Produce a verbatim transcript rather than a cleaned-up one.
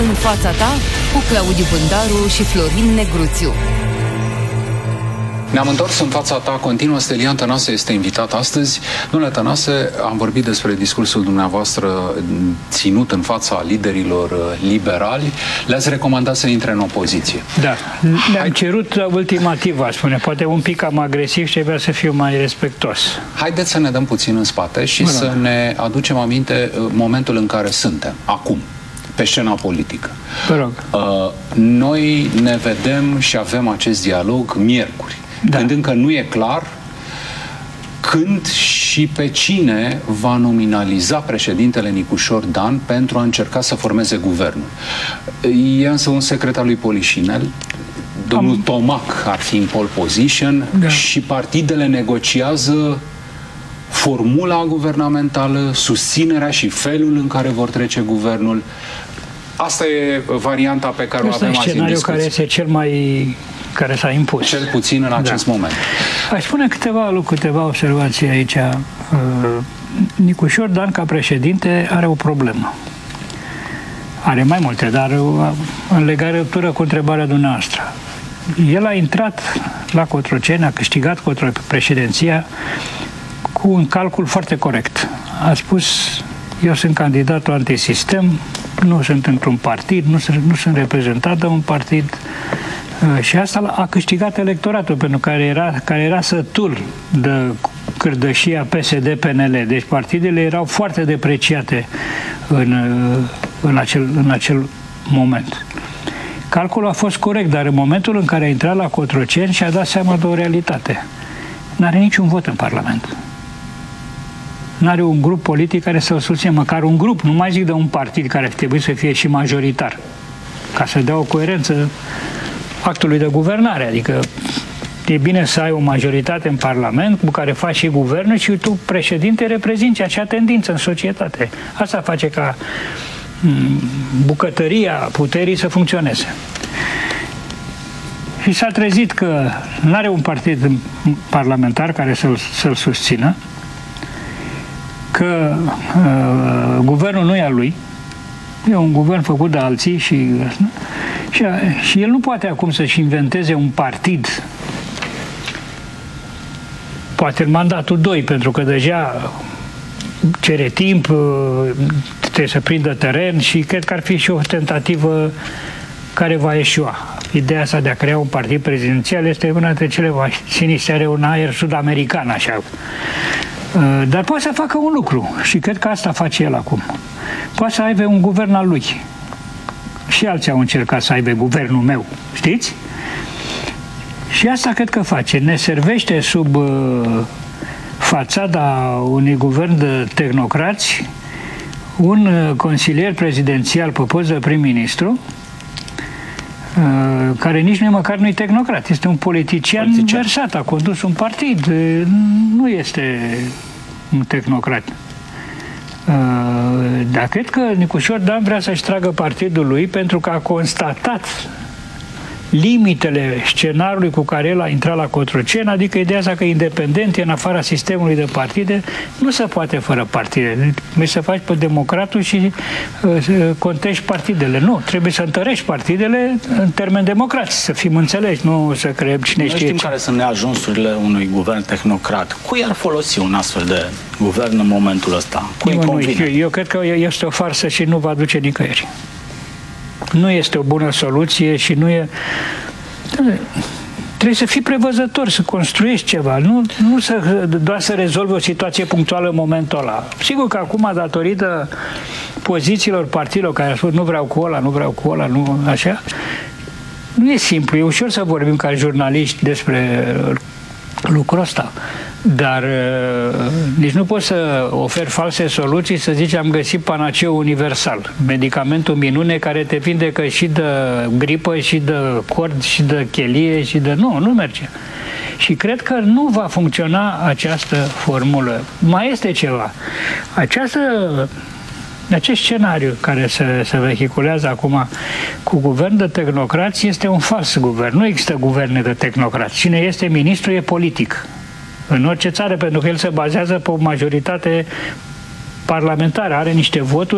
În fața ta, cu Claudiu Bândaru și Florin Negruțiu. Ne-am întors în fața ta, continuă. Stelian Tănase este invitat astăzi. Domnule Tănase, am vorbit despre discursul dumneavoastră ținut în fața liderilor liberali. Le-ați recomandat să intre în opoziție. Da, le-am cerut ultimativ, aș spune, poate un pic cam agresiv și trebuia să fiu mai respectuos. Haideți să ne dăm puțin în spate și Bună. să ne aducem aminte momentul în care suntem, acum, pe scena politică. Vă rog. Uh, noi ne vedem și avem acest dialog miercuri. Da. Când încă nu e clar când și pe cine va nominaliza președintele Nicușor Dan pentru a încerca să formeze guvernul. E însă un secret al lui Polișinel. Domnul Am... Tomac ar fi în pole position, da. Și partidele negociază formula guvernamentală, susținerea și felul în care vor trece guvernul. Asta e varianta pe care Asta o avem azi în discuție. care este cel mai... care s-a impus. Cel puțin în acest da. moment. Aș spune câteva lucruri, câteva observații aici. Nicușor Dan, ca președinte, are o problemă. Are mai multe, dar în legătură cu întrebarea dumneavoastră. El a intrat la Cotroceni, a câștigat președinția cu un calcul foarte corect. A spus, eu sunt candidatul antisistem, nu sunt într-un partid, nu sunt, nu sunt reprezentat de un partid. Și asta a câștigat electoratul, pentru care era, care era sătul de cârdășia P S D P N L. Deci partidele erau foarte depreciate în, în, acel, în acel moment. Calculul a fost corect, dar în momentul în care a intrat la Cotroceni și-a dat seama de o realitate. N-are niciun vot în Parlament. N-are un grup politic care să-l susține, măcar un grup, nu mai zic de un partid care ar trebui să fie și majoritar, ca să dea o coerență actului de guvernare, adică e bine să ai o majoritate în Parlament cu care faci și guvernul și tu, președinte, reprezinți acea tendință în societate. Asta face ca bucătăria puterii să funcționeze. Și s-a trezit că nu are un partid parlamentar care să-l să-l susțină, că uh, guvernul nu e al lui, e un guvern făcut de alții și, și, și el nu poate acum să-și inventeze un partid, poate în mandatul doi, pentru că deja cere timp, trebuie să prindă teren și cred că ar fi și o tentativă care va eșua. Ideea asta de a crea un partid prezidențial este una dintre cele mai sinistre, are un aer sud-american, așa. Dar poate să facă un lucru și cred că asta face el acum. Poate să aibă un guvern al lui. Și alții au încercat să aibă guvernul meu, știți? Și asta cred că face. Ne servește sub uh, fațada unui guvern de tehnocrați un uh, consilier prezidențial pe post de prim-ministru uh, care nici nu măcar nu e tehnocrat. Este un politician, politician versat, a condus un partid. Uh, nu este un tehnocrat. Dar cred că Nicușor Dan vrea să-și tragă partidul lui pentru că a constatat limitele scenariului cu care el a intrat la Cotroceni, adică ideea asta că independent e în afara sistemului de partide, nu se poate fără partide. Trebuie să faci pe democratul și uh, contești partidele. Nu, trebuie să întărești partidele în termeni democrați, să fim înțeleși, nu să creăm cine Noi știe știm ce. care sunt neajunsurile unui guvern tehnocrat. Cui ar folosi un astfel de guvern în momentul ăsta? Cui nu, convine? Nu, eu, eu cred că este o farsă și nu va duce nicăieri. Nu este o bună soluție și nu e... Trebuie să fii prevăzător, să construiești ceva, nu, nu să, doar să rezolvi o situație punctuală în momentul ăla. Sigur că acum, datorită pozițiilor partidelor care au spus nu vreau cu ăla, nu vreau cu ăla, nu așa, nu e simplu, e ușor să vorbim ca jurnaliști despre lucrul ăsta. Dar uh, nici nu poți să oferi false soluții, să zici am găsit panaceul universal, medicamentul minune care te vindecă și de gripă, și de cord, și de chelie, și de... Nu, nu merge. Și cred că nu va funcționa această formulă. Mai este ceva. Această... Acest scenariu care se, se vehiculează acum cu guvern de tehnocrați este un fals guvern. Nu există guverne de tehnocrați. Cine este ministru e politic. În orice țară, pentru că el se bazează pe o majoritate parlamentară, are niște voturi